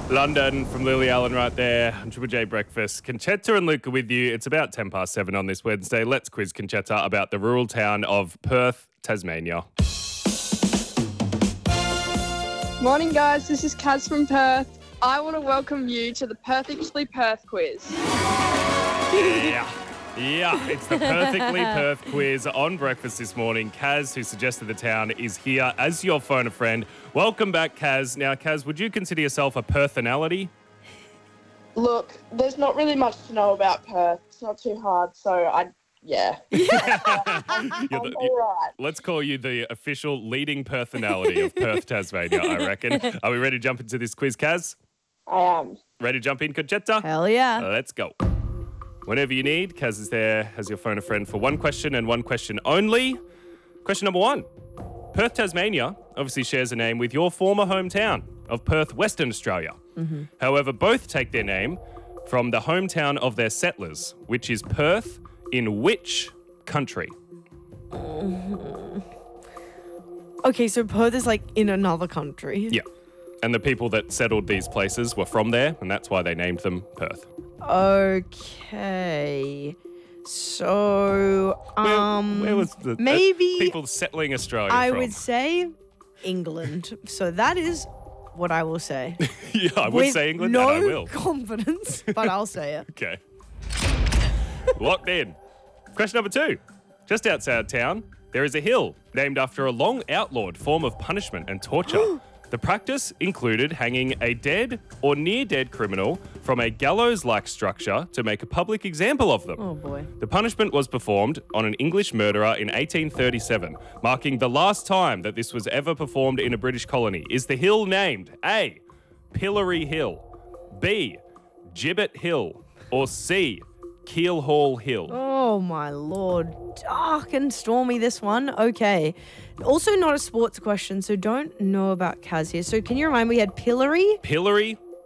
London from Lily Allen right there on Triple J Breakfast. Conchetta and Luke are with you. It's about 7:10 on this Wednesday. Let's quiz Conchetta about the rural town of Perth, Tasmania. Morning, guys. This is Kaz from Perth. I want to welcome you to the Perfectly Perth quiz. Yeah, it's the Perfectly Perth quiz on breakfast this morning. Kaz, who suggested the town, is here as your phone a friend. Welcome back, Kaz. Now, Kaz, would you consider yourself a Perthanality? Look, there's not really much to know about Perth. It's not too hard, so yeah. I'm all right. Let's call you the official leading personality of Perth, Tasmania, I reckon. Are we ready to jump into this quiz, Kaz? I am. Ready to jump in, Conchetta? Hell yeah. Let's go. Whenever you need, Kaz is there as your phone a friend for one question and one question only. Question number one. Perth, Tasmania obviously shares a name with your former hometown of Perth, Western Australia. Mm-hmm. However, both take their name from the hometown of their settlers, which is Perth in which country? Okay, so Perth is like in another country. Yeah. And the people that settled these places were from there, and that's why they named them Perth. Okay. So, where was the maybe people settling Australia I from? would say England. So that is what I will say. Yeah, I would say England, and I will. No confidence, but I'll say it. Okay. Locked in. Question number two. Just outside town, there is a hill named after a long outlawed form of punishment and torture. The practice included hanging a dead or near-dead criminal from a gallows-like structure to make a public example of them. Oh, boy. The punishment was performed on an English murderer in 1837, marking the last time that this was ever performed in a British colony. Is the hill named A, Pillory Hill, B, Gibbet Hill, or C, Keelhaul Hill? Oh, my Lord. Dark and stormy, this one. Okay. Also not a sports question, so don't know about Kaz here. So can you remind me, we had Pillory? Pillory,